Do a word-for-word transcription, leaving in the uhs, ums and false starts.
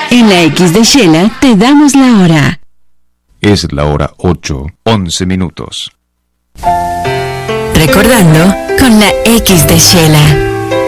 En la X de Shela te damos la hora. Es la hora ocho, once minutos. Recordando con la X de Shela.